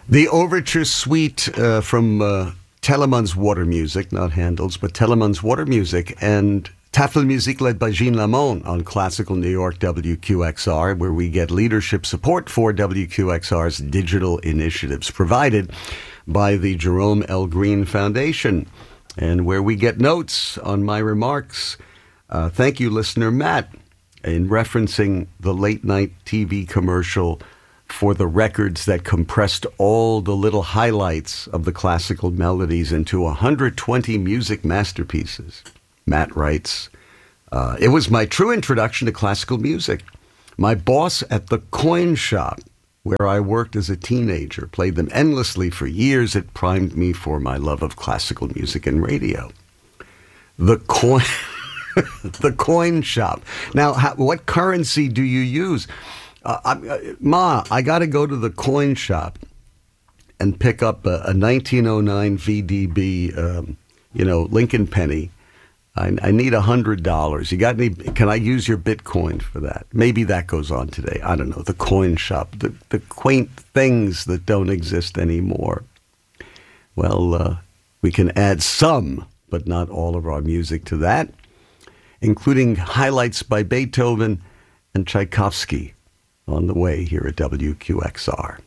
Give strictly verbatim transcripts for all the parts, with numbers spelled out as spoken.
The Overture Suite uh, from uh, Telemann's Water Music, not Handel's, but Telemann's Water Music, and Tafelmusik led by Gene Lamont on Classical New York W Q X R, where we get leadership support for W Q X R's digital initiatives, provided by the Jerome L. Green Foundation, and where we get notes on my remarks. Uh, thank you, listener Matt, in referencing the late-night T V commercial for the records that compressed all the little highlights of the classical melodies into one hundred twenty music masterpieces. Matt writes, uh, it was my true introduction to classical music. My boss at the coin shop, where I worked as a teenager, played them endlessly for years. It primed me for my love of classical music and radio. The coin, the coin shop. Now, how, what currency do you use? Uh, I, uh, Ma, I got to go to the coin shop and pick up a, a nineteen oh nine V D B, um, you know, Lincoln penny. I, I need a hundred dollars. You got any? Can I use your Bitcoin for that? Maybe that goes on today. I don't know. The coin shop, the, the quaint things that don't exist anymore. Well, uh, we can add some, but not all of our music to that, including highlights by Beethoven and Tchaikovsky on the way here at W Q X R.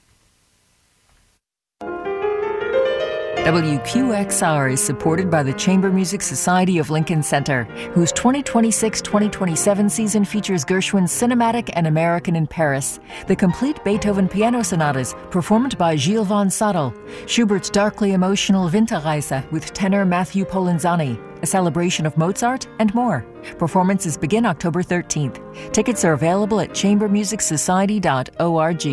W Q X R is supported by the Chamber Music Society of Lincoln Center, whose twenty twenty-six twenty twenty-seven season features Gershwin's Cinematic and American in Paris, the complete Beethoven piano sonatas performed by Gilles von Sadel, Schubert's darkly emotional Winterreise with tenor Matthew Polenzani, a celebration of Mozart, and more. Performances begin October thirteenth. Tickets are available at chamber music society dot org.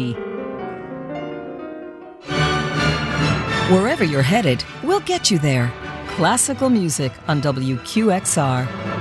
Wherever you're headed, we'll get you there. Classical music on W Q X R.